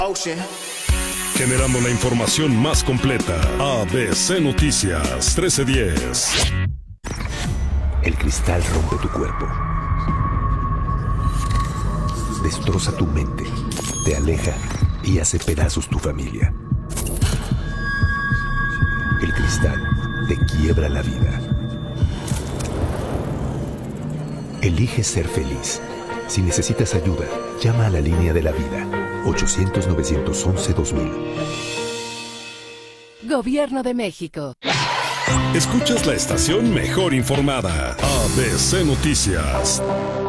Generando la información más completa. ABC Noticias 1310. El cristal rompe tu cuerpo. Destroza tu mente. Te aleja y hace pedazos tu familia. El cristal te quiebra la vida. Elige ser feliz. Si necesitas ayuda, llama a la línea de la vida. 800-911-2000. Gobierno de México. Escuchas la estación mejor informada. ABC Noticias.